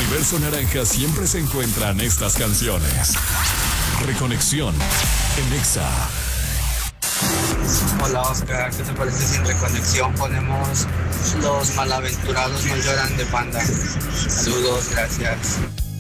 universo naranja siempre se encuentran estas canciones. Reconexión en Exa. Hola Oscar, ¿qué te parece si en Reconexión ponemos Los Malaventurados No Lloran de Panda? Saludos, gracias.